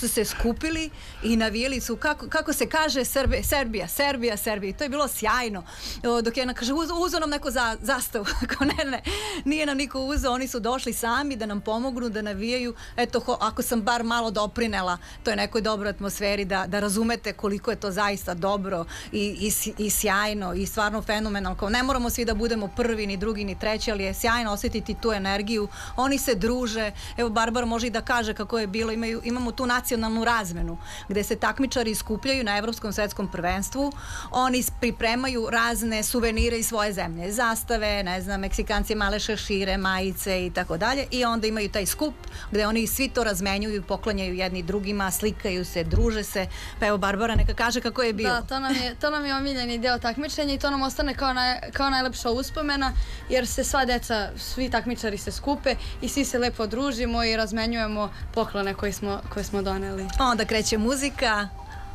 su se skupili i navijeli su, kako se kaže, Serbija. I to je bilo sjajno. Dok jedna kaže, uzeo nam neko zastavu. Ne, nije nam niko uzeo, oni su došli sami da nam pomognu, da navijaju. Eto, ako sam bar malo doprinela toj nekoj dobroj atmosferi, da razumete koliko je to zaista dobro i sjajno i stvarno fenomenalno. Ne moramo svi da budemo prvi, ni drugi, ni treći, ali je sjajno osjetiti tu energiju. Oni se druže. Evo, Barbara može i da kaže kako je bilo. Imamo tu nacionalnu razmenu gde se takmičari skupljaju na Evropskom svetskom prvenstvu. Oni pripremaju razne suvenire iz svoje zemlje. Zastave, ne znam, Meksikanci male šešire, majice i tako dalje. I onda imaju taj skup gde oni svi to razmenjuju, poklanjaju jedni drugima, slikaju se, druže se. Pa evo, Barbara neka kaže kako je bilo. Da, to nam je omiljeni deo takmičenja i to nam ostane kao najlepša uspomena, jer se sva deca, svi takmičari se skupe i svi se lepo družimo i razmenjujemo poklone koje smo doneli. Onda kreće muzika,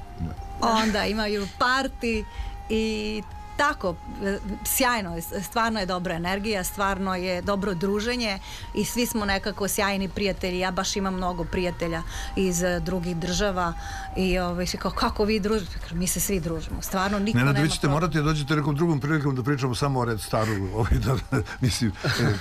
onda imaju parti i tako, sjajno je, stvarno je dobra energija, stvarno je dobro druženje i svi smo nekako sjajni prijatelji. Ja baš imam mnogo prijatelja iz drugih država i kako vi družite? Mi se svi družimo, stvarno niko nema. Vi ćete morati da dođete nekom drugom prilikom da pričamo samo o Red Staru. Mislim,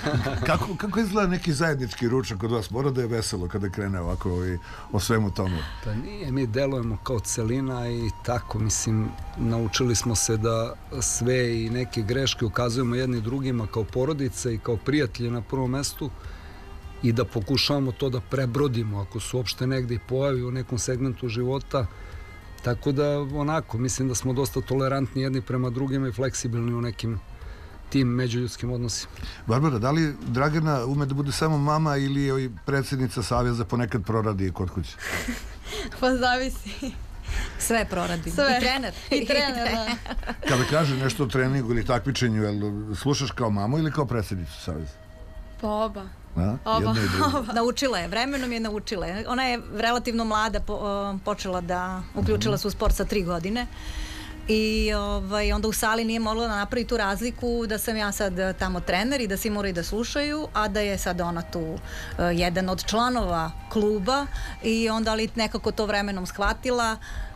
kako izgleda neki zajednički ručak kod vas? Mora da je veselo kada krene ovako o svemu tomu. Pa nije, mi delujemo kao celina i tako, mislim, naučili smo se da sve i neke greške ukazujemo jedni drugima kao porodice i kao prijatelje na prvom mestu i da pokušavamo to da prebrodimo ako se uopšte negde i pojavi u nekom segmentu života. Tako da, onako, mislim da smo dosta tolerantni jedni prema drugima i fleksibilni u nekim tim međuljudskim odnosima. Barbara, da li Dragana ume da bude samo mama ili je predsjednica Saveza ponekad proradi kod kuće? Pa zavisi. Sve proradi. Sve. I trener, da. Kada kaže nešto o treningu ili takmičenju, slušaš kao mamu ili kao predsjednicu Saveza? Pa oba. Oba. Naučila je, vremenom je naučila. Ona je relativno mlada počela da uključila se u sport sa 3 godine i onda u sali nije mogla da napravi tu razliku da sam ja sad tamo trener i da svi moraju da slušaju, a da je sad ona tu jedan od članova kluba i onda ali nekako to vremenom shvatila.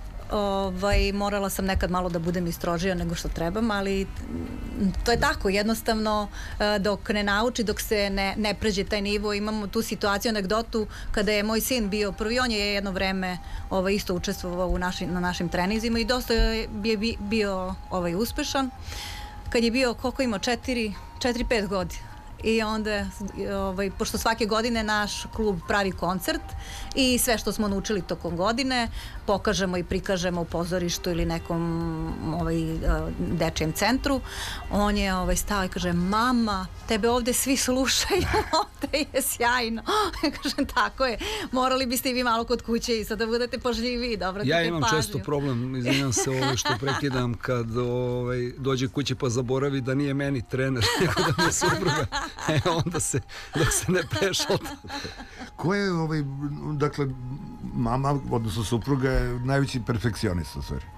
Morala sam nekad malo da budem i strožija nego što trebam, ali to je tako, jednostavno dok ne nauči, dok se ne pređe taj nivo. Imamo tu situaciju, anegdotu, kada je moj sin bio prvi, on je jedno vreme isto učestvovao na našim trenizima i dosta je bio uspešan. Kad je bio, koliko ima, 4-5 godina. I onda, pošto svake godine naš klub pravi koncert i sve što smo naučili tokom godine pokažemo i prikažemo u pozorištu ili nekom dečijem centru, on je stao i kaže, mama, tebe ovde svi slušaju, ovde je sjajno. Kažem, tako je, morali biste i vi malo kod kuće i sad da budete pažljivi, da obratite pažnju. Ja imam često problem, izvinjam se što prekidam, kad dođe kući pa zaboravi da nije meni trener, nego da mi je supruga. Onda dok se ne prešalta. Ko je, dakle, mama, odnosno supruga je najveći perfekcionista u stvari?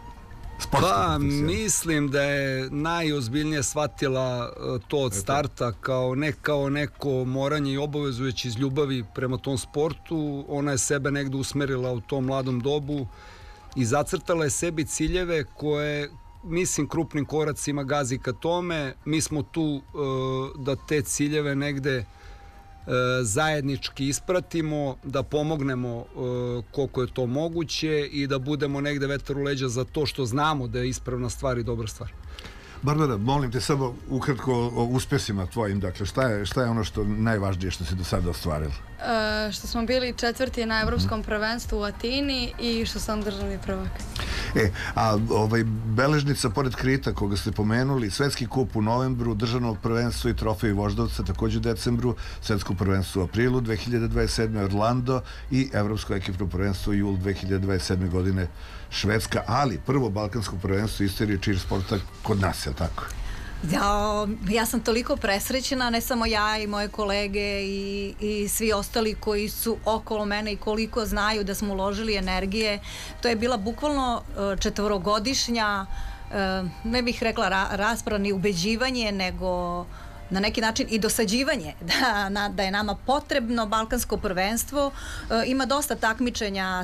Pa, mislim da je najozbiljnije shvatila to od starta kao neko moranje i obavezu, već iz ljubavi prema tom sportu. Ona je sebe negde usmerila u tom mladom dobu i zacrtala je sebi ciljeve koje, mislim, krupnim koracima gazi ka tome. Mi smo tu da te ciljeve negde zajednički ispratimo, da pomognemo koliko je to moguće i da budemo negde vetar u leđa za to što znamo da je ispravna stvar i dobra stvar. Barbara, molim te samo ukratko o uspjesima tvojim, dakle, šta je ono što najvažnije što si do sada ostvarila? Što smo bili 4. na Evropskom prvenstvu u Atini i što sam državni prvak. A beležnica pored Krita koga ste pomenuli, svetski kup u novembru, državno prvenstvo i trofej Voždovca takođe u decembru, svetsko prvenstvo u aprilu 2027. Orlando i evropsko ekipno prvenstvo jul 2027. godine Švedska, ali prvo balkansko prvenstvo u istoriji cheer sporta kod nas, je li tako? Ja sam toliko presrećena, ne samo ja i moje kolege i svi ostali koji su okolo mene i koliko znaju da smo uložili energije. To je bila bukvalno 4-godišnja, ne bih rekla rasprava ni ubeđivanje, nego na neki način i dosađivanje da je nama potrebno balkansko prvenstvo. Ima dosta takmičenja